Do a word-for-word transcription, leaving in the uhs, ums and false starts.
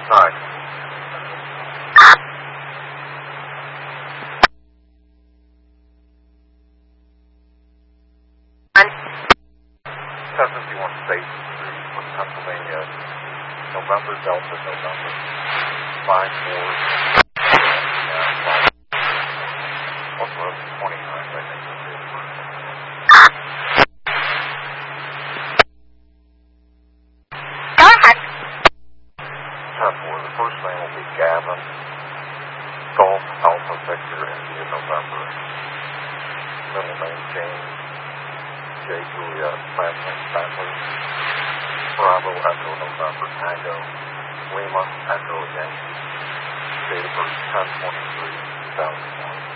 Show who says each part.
Speaker 1: Right. ten fifty-one State Street, Pennsylvania, November Delta, November five four. Also, twenty-nine, I think.
Speaker 2: Go ahead.
Speaker 1: ten four. The first name will be Gavin. Golf Alpha Victor India November. Middle name James. J. Juliet, last name Bentley, Bravo Echo November Tango, Lima Echo Yankee, date of birth ten twenty-three two thousand one.